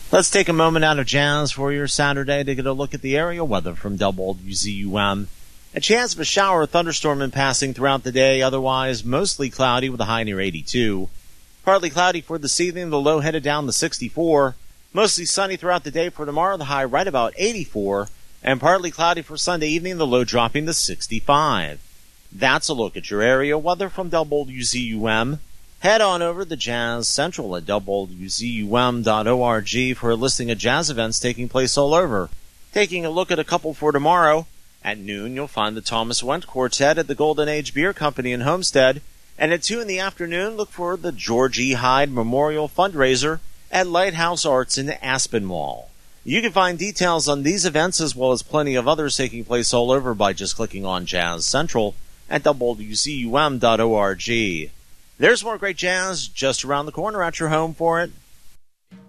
Let's take a moment out of jazz for your Saturday to get a look at the area weather from WZUM. A chance of a shower or thunderstorm in passing throughout the day, otherwise mostly cloudy with a high near 82. Partly cloudy for this evening, the low headed down to 64. Mostly sunny throughout the day for tomorrow, the high right about 84. And partly cloudy for Sunday evening, the low dropping to 65. That's a look at your area weather from WZUM. Head on over to Jazz Central at WZUM.org for a listing of jazz events taking place all over. Taking a look at a couple for tomorrow. At noon, you'll find the Thomas Wendt Quartet at the Golden Age Beer Company in Homestead. And at 2 in the afternoon, look for the George E. Hyde Memorial Fundraiser at Lighthouse Arts in Aspinwall. You can find details on these events as well as plenty of others taking place all over by just clicking on Jazz Central at WZUM.org. There's more great jazz just around the corner at your home for it.